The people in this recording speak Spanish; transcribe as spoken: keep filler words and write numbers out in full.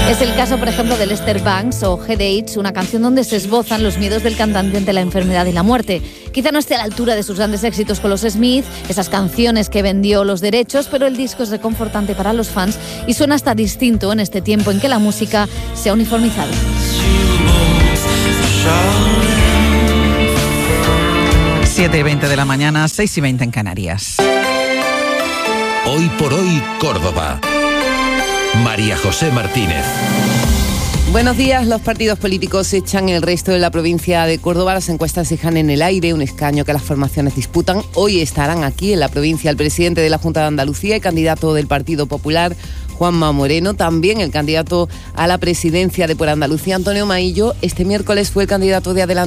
Es el caso, por ejemplo, de Lester Bangs o Head Age, una canción donde se esbozan los miedos del cantante ante la enfermedad y la muerte. Quizá no esté a la altura de sus grandes éxitos con los Smith, esas canciones que vendió los derechos, pero el disco es reconfortante para los fans y suena hasta distinto en este tiempo en que la música se ha uniformizado. siete y veinte de la mañana, seis y veinte en Canarias. Hoy por hoy, Córdoba. María José Martínez. Buenos días. Los partidos políticos echan el resto de la provincia de Córdoba. Las encuestas dejan en el aire un escaño que las formaciones disputan. Hoy estarán aquí en la provincia el presidente de la Junta de Andalucía y candidato del Partido Popular, Juanma Moreno, también el candidato a la presidencia de Por Andalucía, Antonio Maillo. Este miércoles fue el candidato de Adelante